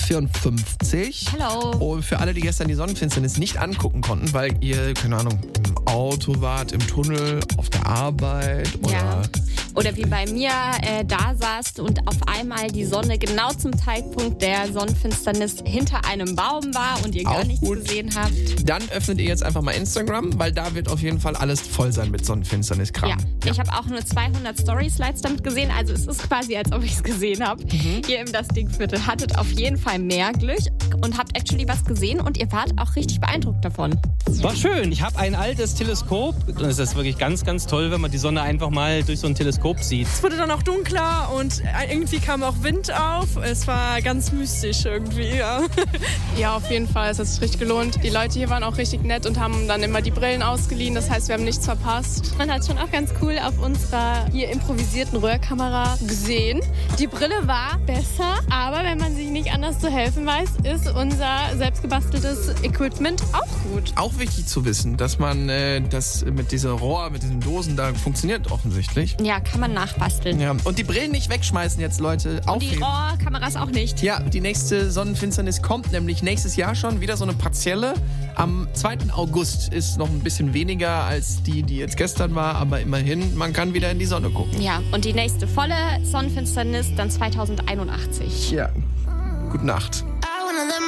54. Hallo. Und für alle, die gestern die Sonnenfinsternis nicht angucken konnten, weil ihr, keine Ahnung, im Auto wart, im Tunnel, auf der Arbeit Oder wie bei mir da saßt und auf einmal die Sonne genau zum Zeitpunkt der Sonnenfinsternis hinter einem Baum war und ihr gar nichts gesehen habt. Dann öffnet ihr jetzt einfach mal Instagram, weil da wird auf jeden Fall alles voll sein mit Sonnenfinsternis-Kram. Ja, ich habe auch nur 200 Story-Slides damit gesehen, also es ist quasi, als ob ich es gesehen habe. Ihr im Das Ding-Viertel hattet auf jeden Fall mehr Glück und habt actually was gesehen und ihr wart auch richtig beeindruckt davon. War schön. Ich habe ein altes Teleskop und es ist wirklich ganz, ganz toll, wenn man die Sonne einfach mal durch so ein Teleskop sieht. Es wurde dann auch dunkler und irgendwie kam auch Wind auf. Es war ganz mystisch irgendwie, ja. Ja, auf jeden Fall. Es hat sich richtig gelohnt. Die Leute hier waren auch richtig nett und haben dann immer die Brillen ausgeliehen. Das heißt, wir haben nichts verpasst. Man hat schon auch ganz cool auf unserer hier improvisierten Röhrkamera gesehen. Die Brille war besser, aber wenn man sich nicht anders zu helfen weiß, ist unser selbstgebasteltes Equipment auch gut. Auch wichtig zu wissen, dass man das mit dieser Rohr, mit diesen Dosen da funktioniert offensichtlich. Ja, kann man nachbasteln. Ja. Und die Brillen nicht wegschmeißen jetzt, Leute. Und die Rohrkameras auch nicht. Ja, die nächste Sonnenfinsternis kommt nämlich nächstes Jahr schon. Wieder so eine partielle. Am 2. August ist noch ein bisschen weniger als die jetzt gestern war. Aber immerhin, man kann wieder in die Sonne gucken. Ja, und die nächste volle Sonnenfinsternis dann 2081. Ja, gute Nacht.